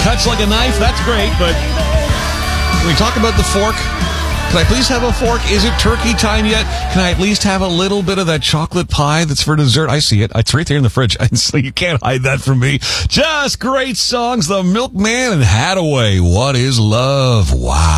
cuts like a knife, that's great, but can we talk about the fork? Can I please have a fork? Is it turkey time yet? Can I at least have a little bit of that chocolate pie that's for dessert? I see it. It's right there in the fridge. So you can't hide that from me. Just great songs. The Milkman and Hadaway. What is love? Wow.